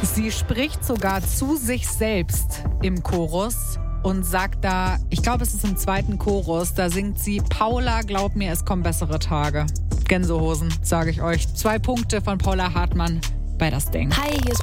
Sie spricht sogar zu sich selbst im Chorus und sagt da, ich glaube, es ist im zweiten Chorus, da singt sie: Paula, glaub mir, es kommen bessere Tage. Gänsehosen, sage ich euch. 2 Punkte von Paula Hartmann bei Das Ding. Hi, hier ist